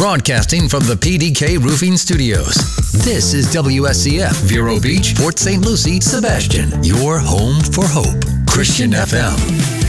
Broadcasting from the PDK Roofing Studios. This is WSCF, Vero Beach, Port St. Lucie, Sebastian, your home for hope. Christian FM.